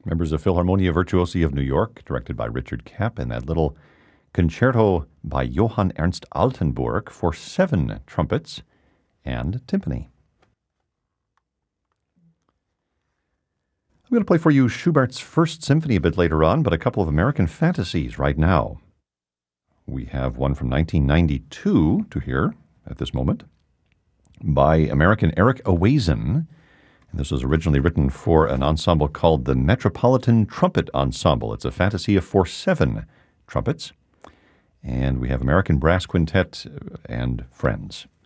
members of Philharmonia Virtuosi of New York, directed by Richard Kapp, and that little concerto by Johann Ernst Altenburg for 7 trumpets and timpani. I'm going to play for you Schubert's First Symphony a bit later on, but a couple of American fantasies right now. We have one from 1992 to hear at this moment by American Eric Awazen. And this was originally written for an ensemble called the Metropolitan Trumpet Ensemble. It's a fantasia for 7 trumpets. And we have American Brass Quintet and Friends.